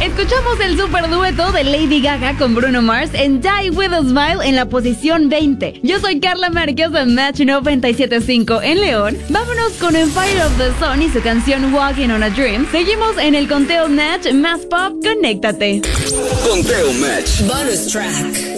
Escuchamos el superdueto de Lady Gaga con Bruno Mars en Die With A Smile en la posición 20. Yo soy Carla Márquez de Match 97.5 en León. Vámonos con Empire of the Sun y su canción Walking on a Dream. Seguimos en el conteo Match más pop, conéctate. Conteo Match. Bonus track.